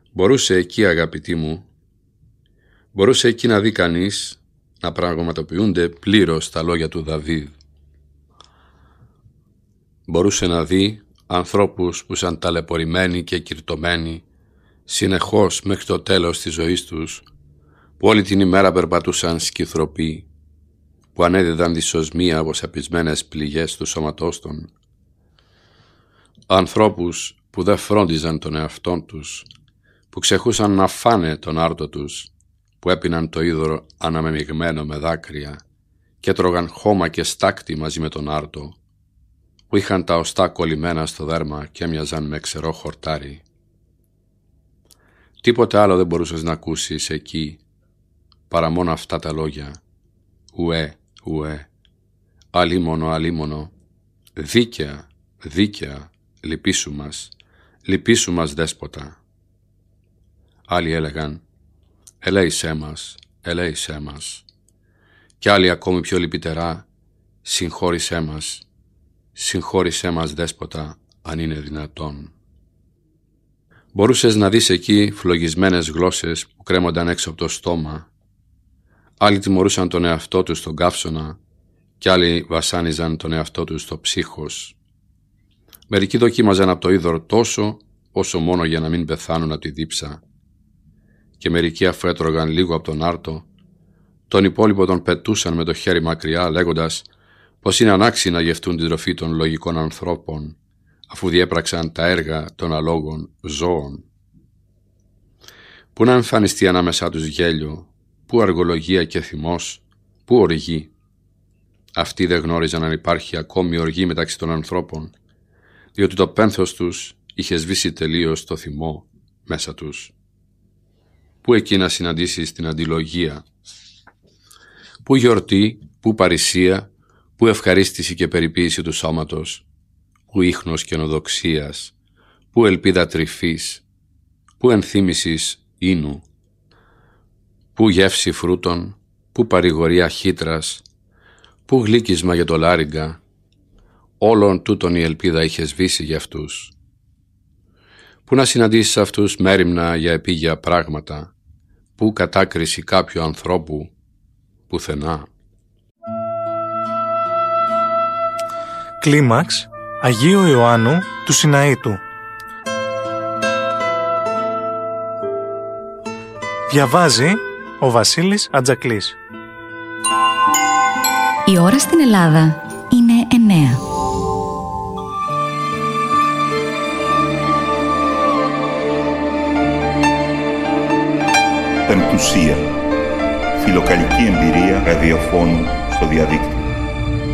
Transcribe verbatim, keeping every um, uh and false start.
Μπορούσε εκεί, αγαπητοί μου, μπορούσε εκεί να δει κανείς να πραγματοποιούνται πλήρως τα λόγια του Δαβίδ. Μπορούσε να δει ανθρώπους που σαν ταλαιπωρημένοι και κυρτωμένοι συνεχώς μέχρι το τέλος της ζωής τους, που όλη την ημέρα περπατούσαν σκυθροποί, που ανέδιδαν δυσοσμία από σαπισμένες πληγές του σώματός των. Ανθρώπους που δεν φρόντιζαν τον εαυτόν τους, που ξεχούσαν να φάνε τον άρτο τους, που έπιναν το είδωρο αναμεμειγμένο με δάκρυα και τρώγαν χώμα και στάκτη μαζί με τον άρτο, που είχαν τα οστά κολλημένα στο δέρμα και έμοιαζαν με ξερό χορτάρι. Τίποτε άλλο δεν μπορούσες να ακούσεις εκεί, παρά μόνο αυτά τα λόγια. Ουέ, ουέ, αλίμονο, αλίμονο, δίκαια, δίκαια, λυπήσου μας, λυπήσου μας δέσποτα. Άλλοι έλεγαν, ελέησέ μας, ελέησέ μας. Κι άλλοι ακόμη πιο λυπητερά, συγχώρησέ μας, συγχώρησέ μας δέσποτα, αν είναι δυνατόν. Μπορούσες να δεις εκεί φλογισμένες γλώσσες που κρέμονταν έξω από το στόμα. Άλλοι τιμωρούσαν τον εαυτό τους στον καύσωνα κι άλλοι βασάνιζαν τον εαυτό τους στο ψύχος. Μερικοί δοκίμαζαν από το είδωρο τόσο όσο μόνο για να μην πεθάνουν από τη δίψα. Και μερικοί αφού έτρωγαν λίγο από τον άρτο, τον υπόλοιπο τον πετούσαν με το χέρι μακριά λέγοντας πως είναι ανάξιοι να γευτούν την τροφή των λογικών ανθρώπων, αφού διέπραξαν τα έργα των αλόγων ζώων. Πού να εμφανιστεί ανάμεσά τους γέλιο, πού αργολογία και θυμός, πού οργή. Αυτοί δεν γνώριζαν αν υπάρχει ακόμη οργή μεταξύ των ανθρώπων, διότι το πένθος τους είχε σβήσει τελείως το θυμό μέσα τους. Πού εκεί να συναντήσεις την αντιλογία, πού γιορτή, πού παρησία, πού ευχαρίστηση και περιποίηση του σώματος, πού ίχνος καινοδοξίας, πού ελπίδα τρυφής, πού ενθύμησης ίνου, πού γεύση φρούτων, πού παρηγορία χύτρας, πού γλύκισμα για το λάριγκα. Όλων τούτων η ελπίδα είχε σβήσει για αυτούς. Πού να συναντήσεις αυτούς μέριμνα για επίγεια πράγματα, πού κατάκριση κάποιου ανθρώπου, πουθενά. Κλίμαξ Αγίου Ιωάννου του Σιναήτου. Διαβάζει ο Βασίλης Ατζακλής. Η ώρα στην Ελλάδα είναι εννέα. Πεμπτουσία. Φιλοκαλική εμπειρία ραδιοφώνου στο διαδίκτυο.